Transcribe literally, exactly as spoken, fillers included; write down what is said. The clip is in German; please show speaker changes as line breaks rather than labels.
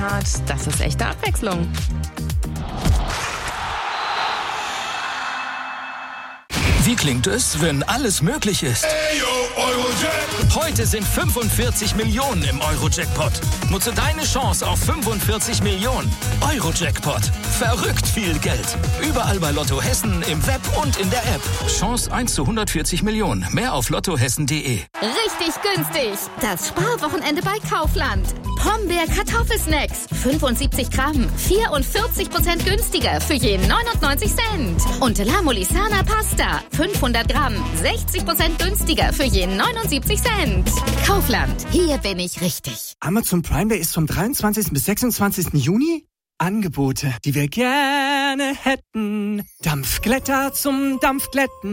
Das ist echte Abwechslung.
Wie klingt es, wenn alles möglich ist? Heute sind fünfundvierzig Millionen im Euro-Jackpot. Nutze deine Chance auf fünfundvierzig Millionen. Euro-Jackpot. Verrückt viel Geld. Überall bei Lotto Hessen, im Web und in der App. Chance eins zu hundertvierzig Millionen. Mehr auf lottohessen punkt de.
Richtig günstig. Das Sparwochenende bei Kaufland. Pombeer Kartoffelsnacks. fünfundsiebzig Gramm. vierundvierzig Prozent günstiger für je neunundneunzig Cent. Und La Molisana Pasta. fünfhundert Gramm. sechzig Prozent günstiger für je neunundsiebzig Cent. Kaufland. Hier bin ich richtig.
Amazon Prime Day ist vom dreiundzwanzigsten bis sechsundzwanzigsten Juni. Angebote, die wir gerne hätten. Dampfglätter zum Dampfglätten.